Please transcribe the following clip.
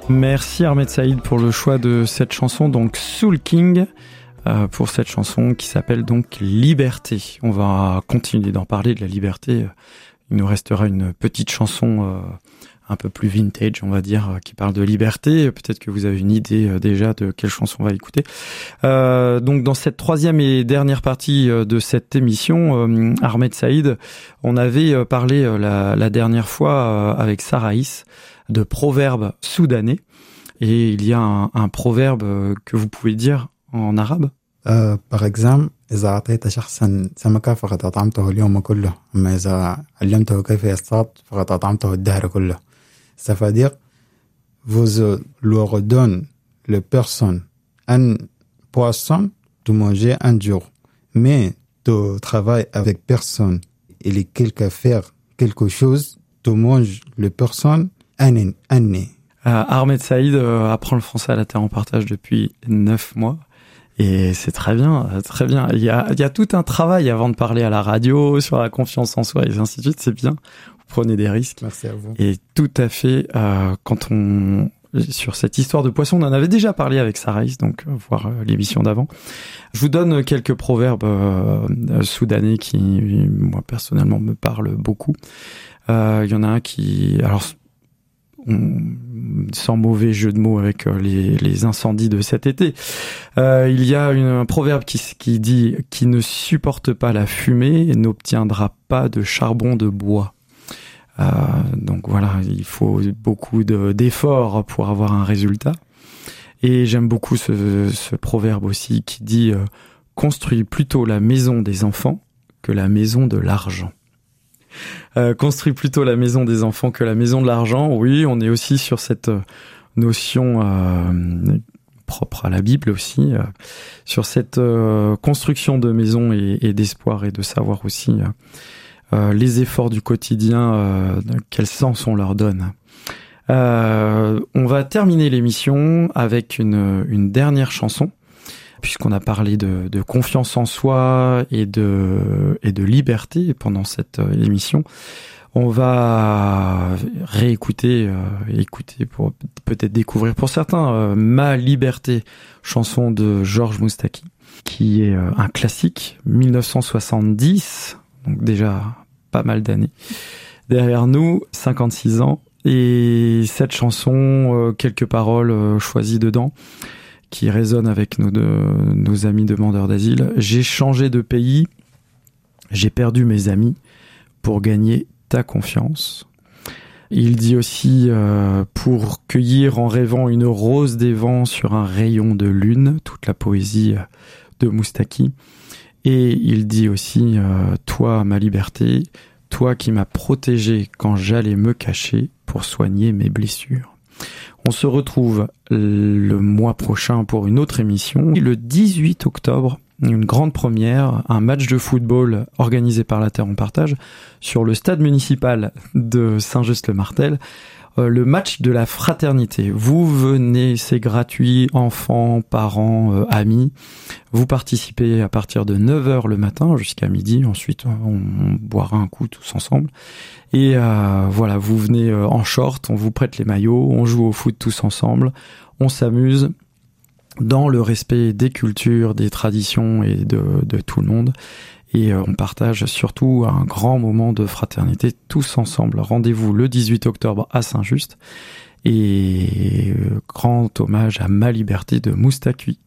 Merci Ahmed Saïd pour le choix de cette chanson, donc Soul King, pour cette chanson qui s'appelle donc Liberté. On va continuer d'en parler de la liberté. Il nous restera une petite chanson un peu plus vintage, on va dire, qui parle de liberté. Peut-être que vous avez une idée déjà de quelle chanson on va écouter. Donc dans cette troisième et dernière partie de cette émission, Ahmed Saïd, on avait parlé la dernière fois avec Saraïs de proverbes soudanais. Et il y a un proverbe que vous pouvez dire en arabe. Par exemple, إذا أعطيت شخصا سمكة فقد أطعمته اليوم كله أما إذا علمته كيف يصطاد فقد أطعمته الدهر كله. Ça veut dire, vous leur donnez la personne un poisson de manger un jour, mais tu travailles avec personne, il est quelque faire quelque chose, tu manges la personne un année. Ahmed Saïd apprend le français à la Terre en Partage depuis 9 mois. Et c'est très bien, très bien. Il y a tout un travail avant de parler à la radio, sur la confiance en soi et ainsi de suite, c'est bien. Vous prenez des risques. Merci à vous. Et tout à fait, sur cette histoire de poisson, on en avait déjà parlé avec Saraïs, donc voir l'émission d'avant. Je vous donne quelques proverbes soudanais qui, moi, personnellement, me parlent beaucoup. Il y en a un qui... Alors, sans mauvais jeu de mots avec les incendies de cet été. Il y a un proverbe qui dit « Qui ne supporte pas la fumée n'obtiendra pas de charbon de bois ». Donc voilà, il faut beaucoup d'efforts pour avoir un résultat. Et j'aime beaucoup ce proverbe aussi qui dit « Construis plutôt la maison des enfants que la maison de l'argent ». Construis plutôt la maison des enfants que la maison de l'argent. Oui, on est aussi sur cette notion propre à la Bible aussi, sur cette construction de maison et d'espoir et de savoir aussi les efforts du quotidien, quel sens on leur donne. On va terminer l'émission avec une dernière chanson. Puisqu'on a parlé de confiance en soi et de liberté pendant cette émission, on va réécouter, écouter pour peut-être découvrir pour certains Ma Liberté, chanson de Georges Moustaki, qui est un classique, 1970, donc déjà pas mal d'années derrière nous, 56 ans, et cette chanson, quelques paroles choisies dedans, qui résonne avec nos amis demandeurs d'asile. J'ai changé de pays, j'ai perdu mes amis pour gagner ta confiance. Il dit aussi pour cueillir en rêvant une rose des vents sur un rayon de lune, toute la poésie de Moustaki. Et il dit aussi toi ma liberté, toi qui m'as protégé quand j'allais me cacher pour soigner mes blessures. On se retrouve le mois prochain pour une autre émission. Le 18 octobre, une grande première, un match de football organisé par la Terre en Partage sur le stade municipal de Saint-Just-le-Martel. Le match de la fraternité. Vous venez, c'est gratuit, enfants, parents, amis. Vous participez à partir de 9h le matin jusqu'à midi. Ensuite, on boira un coup tous ensemble. Et voilà, vous venez en short, on vous prête les maillots, on joue au foot tous ensemble, on s'amuse dans le respect des cultures, des traditions et de tout le monde. Et on partage surtout un grand moment de fraternité tous ensemble. Rendez-vous le 18 octobre à Saint-Just. Et grand hommage à Ma Liberté de Moustaki.